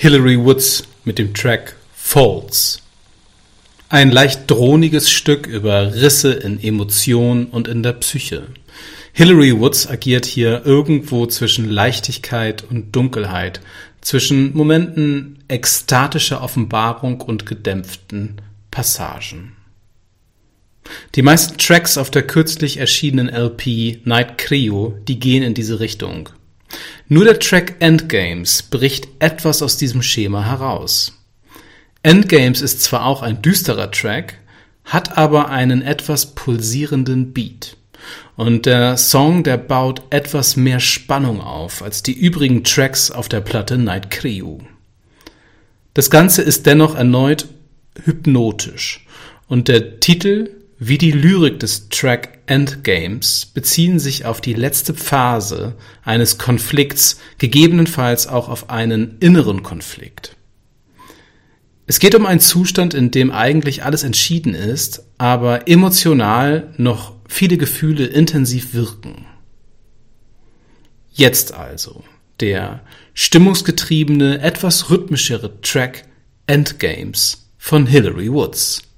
Hillary Woods mit dem Track Falls. Ein leicht droniges Stück über Risse in Emotionen und in der Psyche. Hillary Woods agiert hier irgendwo zwischen Leichtigkeit und Dunkelheit, zwischen Momenten ekstatischer Offenbarung und gedämpften Passagen. Die meisten Tracks auf der kürzlich erschienenen LP Night Creo, die gehen in diese Richtung. Nur der Track Endgames bricht etwas aus diesem Schema heraus. Endgames ist zwar auch ein düsterer Track, hat aber einen etwas pulsierenden Beat. Und der Song, der baut etwas mehr Spannung auf als die übrigen Tracks auf der Platte Night Creo. Das Ganze ist dennoch erneut hypnotisch und der Titel wie die Lyrik des Track Endgames beziehen sich auf die letzte Phase eines Konflikts, gegebenenfalls auch auf einen inneren Konflikt. Es geht um einen Zustand, in dem eigentlich alles entschieden ist, aber emotional noch viele Gefühle intensiv wirken. Jetzt also der stimmungsgetriebene, etwas rhythmischere Track Endgames von Hillary Woods.